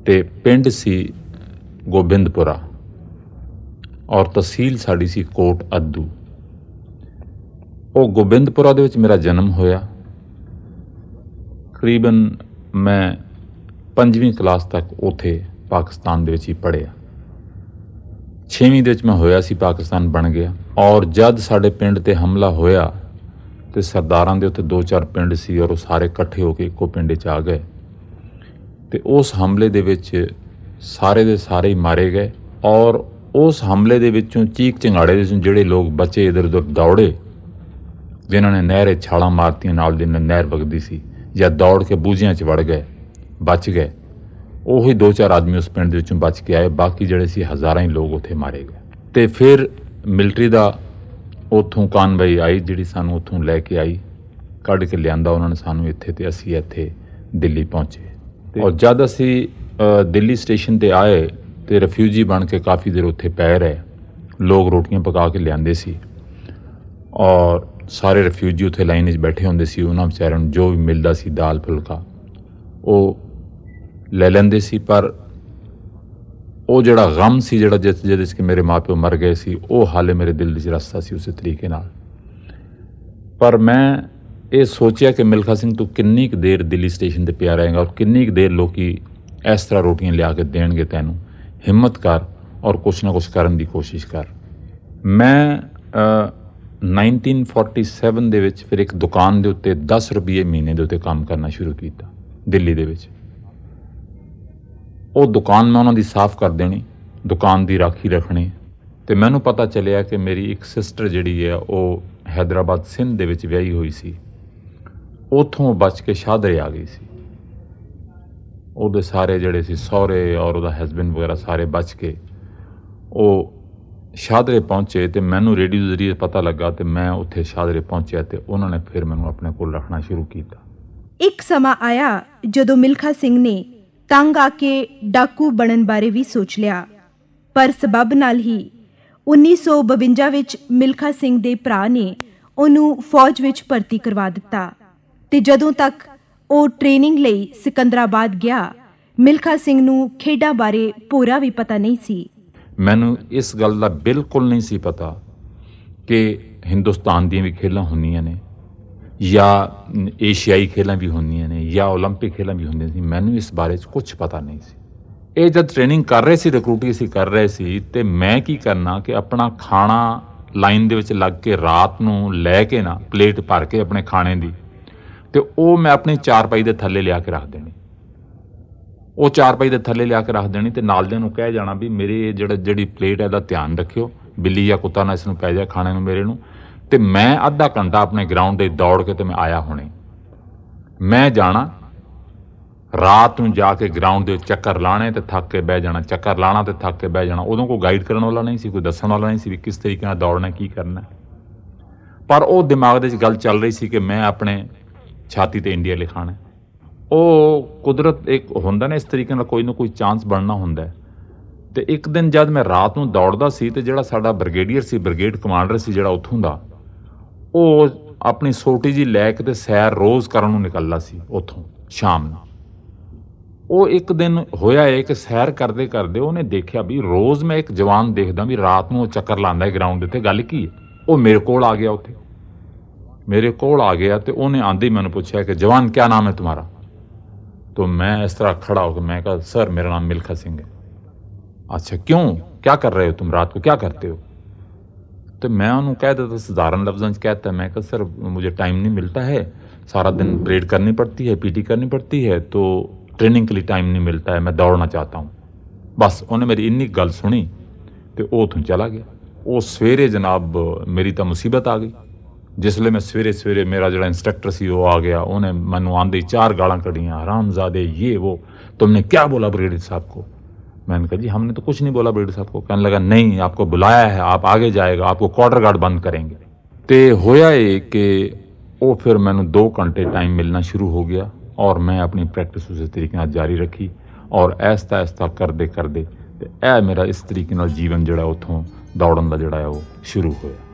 ਤੇ ਪਿੰਡ ਸੀ ਗੋਬਿੰਦਪੁਰਾ ਔਰ ਤਹਿਸੀਲ ਸਾਡੀ ਸੀ ਕੋਟ ਅੱਧੂ। ਉਹ ਗੋਬਿੰਦਪੁਰਾ ਦੇ ਵਿੱਚ ਮੇਰਾ ਜਨਮ ਹੋਇਆ। ਤਕਰੀਬਨ ਮੈਂ 5ਵੀਂ ਕਲਾਸ ਤੱਕ ਉੱਥੇ ਪਾਕਿਸਤਾਨ ਦੇ ਵਿੱਚ ਹੀ ਪੜ੍ਹਿਆ। 6ਵੀਂ ਦੇ ਵਿੱਚ ਮੈਂ ਹੋਇਆ ਸੀ, ਪਾਕਿਸਤਾਨ ਬਣ ਗਿਆ। ਔਰ ਜਦ ਸਾਡੇ ਪਿੰਡ 'ਤੇ ਹਮਲਾ ਹੋਇਆ ਤੇ ਸਰਦਾਰਾਂ ਦੇ ਉੱਥੇ 2-4 ਪਿੰਡ ਸੀ ਔਰ ਉਹ ਸਾਰੇ ਇਕੱਠੇ ਹੋ ਕੇ ਇੱਕੋ ਪਿੰਡ 'ਚ ਆ ਗਏ ਤੇ ਉਸ ਹਮਲੇ ਦੇ ਵਿੱਚ ਸਾਰੇ ਦੇ ਸਾਰੇ ਹੀ ਮਾਰੇ ਗਏ। ਔਰ ਉਸ ਹਮਲੇ ਦੇ ਵਿੱਚੋਂ ਚੀਕ ਚਿੰਗਾੜੇ ਦੇ ਵਿੱਚੋਂ ਜਿਹੜੇ ਲੋਕ ਬਚੇ ਇੱਧਰ ਉੱਧਰ ਦੌੜੇ, ਜਿਨ੍ਹਾਂ ਨੇ ਨਹਿਰੇ ਛਾਲਾਂ ਮਾਰਤੀਆਂ, ਨਾਲ ਦੀ ਨਾਲ ਨਹਿਰ ਵਗਦੀ ਸੀ, ਜਾਂ ਦੌੜ ਕੇ ਬੂਝਿਆਂ 'ਚ ਵੜ ਗਏ, ਬਚ ਗਏ, ਉਹੀ 2-4 ਆਦਮੀ ਉਸ ਪਿੰਡ ਦੇ ਵਿੱਚੋਂ ਬਚ ਕੇ ਆਏ। ਬਾਕੀ ਜਿਹੜੇ ਸੀ ਹਜ਼ਾਰਾਂ ਹੀ ਲੋਕ ਉੱਥੇ ਮਾਰੇ ਗਏ। ਤੇ ਫਿਰ ਮਿਲਟਰੀ ਦਾ ਉੱਥੋਂ ਕਾਨਵਾਈ ਆਈ, ਜਿਹੜੀ ਸਾਨੂੰ ਉੱਥੋਂ ਲੈ ਕੇ ਆਈ, ਕੱਢ ਕੇ ਲਿਆਂਦਾ ਉਹਨਾਂ ਨੇ ਸਾਨੂੰ ਇੱਥੇ, ਤੇ ਅਸੀਂ ਇੱਥੇ ਦਿੱਲੀ ਪਹੁੰਚੇ। ਔਰ ਜਦ ਅਸੀਂ ਦਿੱਲੀ ਸਟੇਸ਼ਨ 'ਤੇ ਆਏ ਤੇ ਰਿਫਿਊਜੀ ਬਣ ਕੇ ਕਾਫੀ ਦੇਰ ਉੱਥੇ ਪੈ ਰਹੇ। ਲੋਕ ਰੋਟੀਆਂ ਪਕਾ ਕੇ ਲਿਆਂਦੇ ਸੀ ਔਰ ਸਾਰੇ ਰਿਫਿਊਜੀ ਉੱਥੇ ਲਾਈਨ 'ਚ ਬੈਠੇ ਹੁੰਦੇ ਸੀ। ਉਹਨਾਂ ਵਿਚਾਰਿਆਂ ਨੂੰ ਜੋ ਵੀ ਮਿਲਦਾ ਸੀ, ਦਾਲ ਫੁਲਕਾ, ਉਹ ਲੈ ਲੈਂਦੇ ਸੀ। ਪਰ ਉਹ ਜਿਹੜਾ ਗਮ ਸੀ, ਜਿਹੜਾ ਜਿਹਦੇ 'ਚ ਕਿ ਮੇਰੇ ਮਾਂ ਪਿਓ ਮਰ ਗਏ ਸੀ, ਉਹ ਹਾਲੇ ਮੇਰੇ ਦਿਲ ਵਿੱਚ ਰਸਤਾ ਸੀ ਉਸੇ ਤਰੀਕੇ ਨਾਲ। ਪਰ ਮੈਂ ਇਹ ਸੋਚਿਆ ਕਿ ਮਿਲਖਾ ਸਿੰਘ ਤੂੰ ਕਿੰਨੀ ਕੁ ਦੇਰ ਦਿੱਲੀ ਸਟੇਸ਼ਨ 'ਤੇ ਪਿਆ ਰਹੇਗਾ ਔਰ ਕਿੰਨੀ ਕੁ ਦੇਰ ਲੋਕੀ ਇਸ ਤਰ੍ਹਾਂ ਰੋਟੀਆਂ ਲਿਆ ਕੇ ਦੇਣਗੇ ਤੈਨੂੰ। ਹਿੰਮਤ ਕਰ ਔਰ ਕੁਛ ਨਾ ਕੁਛ ਕਰਨ ਦੀ ਕੋਸ਼ਿਸ਼ ਕਰ। ਮੈਂ 1947 ਦੇ ਵਿੱਚ ਫਿਰ ਇੱਕ ਦੁਕਾਨ ਦੇ ਉੱਤੇ 10 ਰੁਪਏ ਮਹੀਨੇ ਦੇ ਉੱਤੇ ਕੰਮ ਕਰਨਾ ਸ਼ੁਰੂ ਕੀਤਾ ਦਿੱਲੀ ਦੇ ਵਿੱਚ। ਉਹ ਦੁਕਾਨ ਮੈਂ ਉਹਨਾਂ ਦੀ ਸਾਫ਼ ਕਰ ਦੇਣੀ, ਦੁਕਾਨ ਦੀ ਰਾਖੀ ਰੱਖਣੀ। ਤੇ ਮੈਨੂੰ ਪਤਾ ਚੱਲਿਆ ਕਿ ਮੇਰੀ ਇੱਕ ਸਿਸਟਰ ਜਿਹੜੀ ਹੈ ਉਹ ਹੈਦਰਾਬਾਦ ਸਿੰਧ ਦੇ ਵਿੱਚ ਵਿਆਹੀ ਹੋਈ ਸੀ। ਉੱਥੋਂ ਬਚ ਕੇ ਸ਼ਾਹਦਰੇ ਆ ਗਈ ਸੀ। ਉਹਦੇ ਸਾਰੇ ਜਿਹੜੇ ਸੀ ਸਹੁਰੇ ਔਰ ਉਹਦਾ ਹਸਬੈਂਡ ਵਗੈਰਾ ਸਾਰੇ ਬਚ ਕੇ ਉਹ ਸ਼ਾਹਦਰੇ ਪਹੁੰਚੇ ਤੇ ਮੈਨੂੰ ਰੇਡੀਓ ਦੇ ਜ਼ਰੀਏ ਪਤਾ ਲੱਗਾ ਤੇ ਮੈਂ ਉੱਥੇ ਸ਼ਾਹਦਰੇ ਪਹੁੰਚਿਆ ਤੇ ਉਹਨਾਂ ਨੇ ਫਿਰ ਮੈਨੂੰ ਆਪਣੇ ਕੋਲ ਰੱਖਣਾ ਸ਼ੁਰੂ ਕੀਤਾ। ਇੱਕ ਸਮਾਂ ਆਇਆ ਜਦੋਂ ਮਿਲਖਾ ਸਿੰਘ ਨੇ ਤੰਗ ਆ ਕੇ ਡਾਕੂ ਬਣਨ ਬਾਰੇ ਵੀ ਸੋਚ ਲਿਆ, ਪਰ ਸਬੱਬ ਨਾਲ ਹੀ 1952 ਵਿੱਚ ਮਿਲਖਾ ਸਿੰਘ ਦੇ ਭਰਾ ਨੇ ਉਹਨੂੰ ਫੌਜ ਵਿੱਚ ਭਰਤੀ ਕਰਵਾ ਦਿੱਤਾ ਤੇ ਜਦੋਂ ਤੱਕ ਉਹ ਟ੍ਰੇਨਿੰਗ ਲਈ ਸਿਕੰਦਰਾਬਾਦ ਗਿਆ, ਮਿਲਖਾ ਸਿੰਘ ਨੂੰ ਖੇਡਾਂ ਬਾਰੇ ਪੂਰਾ ਵੀ ਪਤਾ ਨਹੀਂ ਸੀ। ਮੈਨੂੰ ਇਸ ਗੱਲ ਦਾ ਬਿਲਕੁਲ ਨਹੀਂ ਸੀ ਪਤਾ ਕਿ ਹਿੰਦੁਸਤਾਨ ਦੀਆਂ ਵੀ ਖੇਲਾਂ ਹੁੰਦੀਆਂ ਨੇ ਜਾਂ ਏਸ਼ੀਆਈ ਖੇਲਾਂ ਵੀ ਹੁੰਦੀਆਂ ਨੇ ਜਾਂ ਓਲੰਪਿਕ ਖੇਲਾਂ ਵੀ ਹੁੰਦੀਆਂ ਸੀ। ਮੈਨੂੰ ਇਸ ਬਾਰੇ 'ਚ ਕੁਛ ਪਤਾ ਨਹੀਂ ਸੀ। ਇਹ ਜਦ ਟ੍ਰੇਨਿੰਗ ਕਰ ਰਹੇ ਸੀ, ਰਿਕਰੂਟਿੰਗ ਅਸੀਂ ਕਰ ਰਹੇ ਸੀ, ਤੇ ਮੈਂ ਕੀ ਕਰਨਾ ਕਿ ਆਪਣਾ ਖਾਣਾ ਲਾਈਨ ਦੇ ਵਿੱਚ ਲੱਗ ਕੇ ਰਾਤ ਨੂੰ ਲੈ ਕੇ ਨਾ ਪਲੇਟ ਭਰ ਕੇ ਆਪਣੇ ਖਾਣੇ ਦੀ, ਤੇ ਉਹ ਮੈਂ ਆਪਣੀ ਚਾਰਪਾਈ ਦੇ ਥੱਲੇ ਲਿਆ ਕੇ ਰੱਖ ਦੇਣੀ। ਉਹ ਚਾਰਪਾਈ ਦੇ ਥੱਲੇ ਲਿਆ ਕੇ ਰੱਖ ਦੇਣੀ ਤੇ ਨਾਲ ਦਿਆਂ ਨੂੰ ਕਹਿ ਜਾਣਾ ਵੀ ਮੇਰੀ ਜਿਹੜੀ ਪਲੇਟ ਹੈ ਇਹਦਾ ਧਿਆਨ ਰੱਖਿਓ, ਬਿੱਲੀ ਜਾਂ ਕੁੱਤਾ ਨਾ ਇਸ ਨੂੰ ਪੈ ਜਾਏ ਖਾਣੇ ਨੂੰ ਮੇਰੇ ਨੂੰ। ਤੇ ਮੈਂ ਅੱਧਾ ਘੰਟਾ ਆਪਣੇ ਗਰਾਊਂਡ 'ਤੇ ਦੌੜ ਕੇ ਤੇ ਮੈਂ ਆਇਆ ਹੁਣੇ। ਮੈਂ ਜਾਣਾ ਰਾਤ ਨੂੰ ਜਾ ਕੇ ਗਰਾਊਂਡ ਦੇ ਚੱਕਰ ਲਾਣੇ ਤੇ ਥੱਕ ਕੇ ਬਹਿ ਜਾਣਾ, ਚੱਕਰ ਲਾਣਾ ਤੇ ਥੱਕ ਕੇ ਬਹਿ ਜਾਣਾ। ਉਦੋਂ ਕੋਈ ਗਾਈਡ ਕਰਨ ਵਾਲਾ ਨਹੀਂ ਸੀ, ਕੋਈ ਦੱਸਣ ਵਾਲਾ ਨਹੀਂ ਸੀ ਵੀ ਕਿਸ ਤਰੀਕੇ ਨਾਲ ਦੌੜਨਾ, ਕੀ ਕਰਨਾ। ਪਰ ਉਹ ਦਿਮਾਗ ਦੇ ਵਿੱਚ ਗੱਲ ਚੱਲ ਰਹੀ ਸੀ ਕਿ ਮੈਂ ਆਪਣੇ ਛਾਤੀ ਤੇ ਇੰਡੀਆ ਲਿਖਾਣਾ। ਉਹ ਕੁਦਰਤ ਇੱਕ ਹੁੰਦਾ ਨਾ, ਇਸ ਤਰੀਕੇ ਨਾਲ ਕੋਈ ਨਾ ਕੋਈ ਚਾਂਸ ਬਣਨਾ ਹੁੰਦਾ। ਤੇ ਇੱਕ ਦਿਨ ਜਦ ਮੈਂ ਰਾਤ ਨੂੰ ਦੌੜਦਾ ਸੀ ਤੇ ਜਿਹੜਾ ਸਾਡਾ ਬ੍ਰਿਗੇਡੀਅਰ ਸੀ, ਬ੍ਰਿਗੇਡ ਕਮਾਂਡਰ ਸੀ ਜਿਹੜਾ ਉੱਥੋਂ ਦਾ, ਉਹ ਆਪਣੀ ਸੋਟੀ ਜੀ ਲੈ ਕੇ ਤੇ ਸੈਰ ਰੋਜ਼ ਕਰਨ ਨੂੰ ਨਿਕਲਦਾ ਸੀ ਉੱਥੋਂ ਸ਼ਾਮ ਨੂੰ। ਉਹ ਇੱਕ ਦਿਨ ਹੋਇਆ ਹੈ ਕਿ ਸੈਰ ਕਰਦੇ ਕਰਦੇ ਉਹਨੇ ਦੇਖਿਆ ਵੀ ਰੋਜ਼ ਮੈਂ ਇੱਕ ਜਵਾਨ ਦੇਖਦਾ ਵੀ ਰਾਤ ਨੂੰ ਉਹ ਚੱਕਰ ਲਾਉਂਦਾ ਹੈ ਗਰਾਊਂਡ ਦੇ ਉੱਤੇ, ਗੱਲ ਕੀ ਹੈ। ਉਹ ਮੇਰੇ ਕੋਲ ਆ ਗਿਆ, ਉੱਥੇ ਮੇਰੇ ਕੋਲ ਆ ਗਿਆ ਤੇ ਉਹਨੇ ਆਂਦੇ ਹੀ ਮੈਨੂੰ ਪੁੱਛਿਆ ਕਿ ਜਵਾਨ ਕਿਆ ਨਾਮ ਹੈ तुम्हारा। तो मैं इस तरह खड़ा होकर मैं कहा सर मेरा नाम मिल्खा सिंह है। अच्छा क्यों, क्या कर रहे हो तुम, रात को क्या करते हो। तो मैं उन्होंने कह देता साधारण लफ्ज़ों में कहता, मैं कहा सर मुझे टाइम नहीं मिलता है, सारा दिन परेड करनी पड़ती है, पीटी करनी पड़ती है, तो ट्रेनिंग के लिए टाइम नहीं मिलता है, मैं दौड़ना चाहता हूँ। बस उन्हें मेरी इन्नी गल सुनी तो वो उत्थों चला गया। वो सवेरे जनाब मेरी तो मुसीबत आ गई। जिसले मैं सवेरे सवेरे मेरा जो इंस्ट्रक्टर सी वो आ गया, उन्हें मैनू आंदे 4 गालां कढ़ियां, हरामजादे ये वो, तुमने क्या बोला ब्रिगेडियर साहब को। मैंने कहा जी हमने तो कुछ नहीं बोला ब्रिगेडियर साहब को। कहने लगा नहीं आपको बुलाया है, आप आगे जाएगा, आपको क्वार्टर गार्ड बंद करेंगे। तो होया ये कि वो फिर मैनू 2 घंटे टाइम मिलना शुरू हो गया और मैं अपनी प्रैक्टिस उस तरीके जारी रखी और ऐसा ऐसा करते करते मेरा इस तरीके जीवन जोड़ा उतों दौड़न का जोड़ा वो शुरू होया।